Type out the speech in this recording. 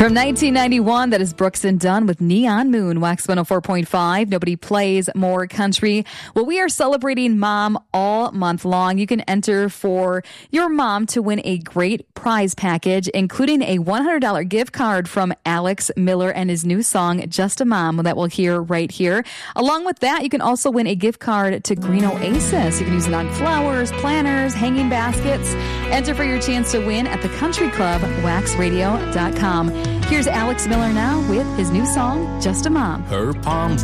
From 1991, that is Brooks and Dunn with Neon Moon, Wax 104.5. Nobody plays more country. Well, we are celebrating Mom all month long. You can enter for your mom to win a great prize package, including a $100 gift card from Alex Miller and his new song, Just a Mom, that we'll hear right here. Along with that, you can also win a gift card to Green Oasis. You can use it on flowers, planners, hanging baskets. Enter for your chance to win at the Country Club, waxradio.com. Here's Alex Miller now with his new song, Just a Mom. Her palms